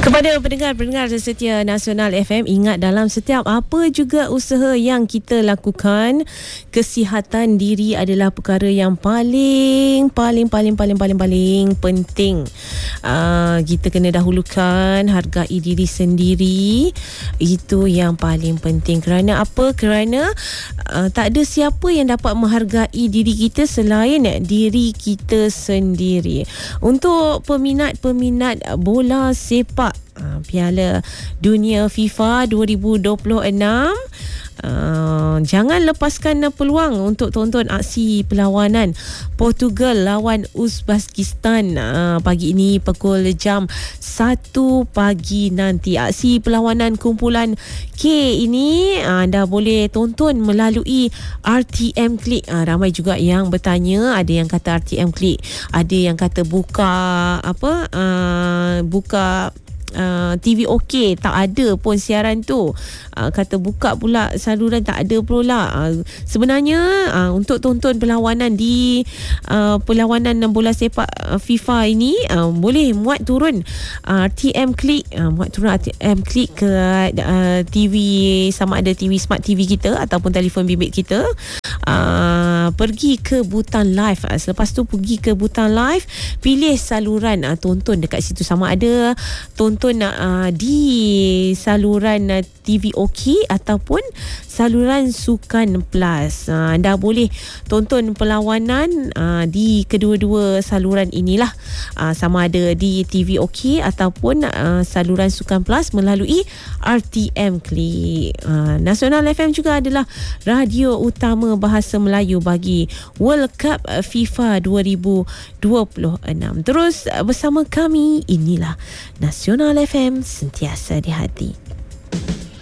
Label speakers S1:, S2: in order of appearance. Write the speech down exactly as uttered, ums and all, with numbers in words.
S1: Kepada pendengar-pendengar setia Nasional F M, ingat dalam setiap apa juga usaha yang kita lakukan, kesihatan diri adalah perkara yang paling paling paling paling paling paling penting. Uh, kita kena dahulukan hargai diri sendiri. Itu yang paling penting. Kerana apa? Kerana uh, tak ada siapa yang dapat menghargai diri kita selain diri kita sendiri. Untuk peminat-peminat bola sepak Uh, Piala Dunia FIFA dua ribu dua puluh enam, uh, jangan lepaskan peluang untuk tonton aksi perlawanan Portugal lawan Uzbekistan uh, pagi ini pukul jam satu pagi nanti. Aksi perlawanan kumpulan K ini uh, anda boleh tonton melalui R T M Klik. Uh, ramai juga yang bertanya, ada yang kata R T M Klik, ada yang kata buka apa uh, buka Uh, T V OK, tak ada pun siaran tu. uh, Kata buka pula saluran, tak ada pula. uh, Sebenarnya uh, untuk tonton perlawanan di uh, perlawanan bola sepak uh, FIFA ini, uh, boleh muat turun uh, R T M Klik, uh, muat turun R T M Klik ke uh, T V, sama ada T V Smart T V kita ataupun telefon bimbit kita. Uh, pergi ke butang live. uh, Selepas tu pergi ke butang live, pilih saluran, uh, tonton dekat situ, sama ada tonton uh, di saluran uh, T V OK ataupun saluran Sukan Plus. uh, Anda boleh tonton perlawanan uh, di kedua-dua saluran inilah, uh, sama ada di T V OK ataupun uh, saluran Sukan Plus melalui R T M Klik. uh, Nasional F M juga adalah radio utama bahasa Melayu bagi World Cup FIFA dua ribu dua puluh enam. Terus bersama kami, inilah Nasional F M, sentiasa di hati.